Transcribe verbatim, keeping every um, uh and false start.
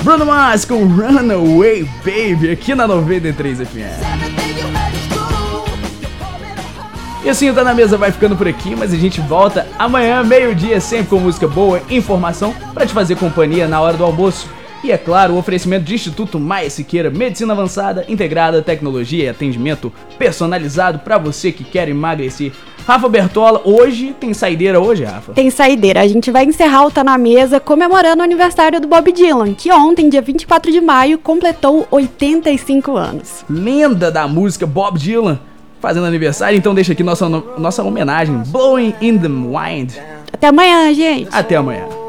Bruno Mars com Runaway Baby aqui na noventa e três F M. E assim o Tá Na Mesa vai ficando por aqui, mas a gente volta amanhã, meio-dia, sempre com música boa, informação pra te fazer companhia na hora do almoço. E é claro, o oferecimento de Instituto Maia Siqueira, medicina avançada, integrada, tecnologia e atendimento personalizado pra você que quer emagrecer. Rafa Bertola, hoje tem saideira hoje, Rafa? Tem saideira. A gente vai encerrar o Tá Na Mesa comemorando o aniversário do Bob Dylan, que ontem, dia vinte e quatro de maio, completou oitenta e cinco anos. Lenda da música Bob Dylan fazendo aniversário, então deixa aqui nossa, nossa homenagem, Blowing in the Wind. Até amanhã, gente. Até amanhã.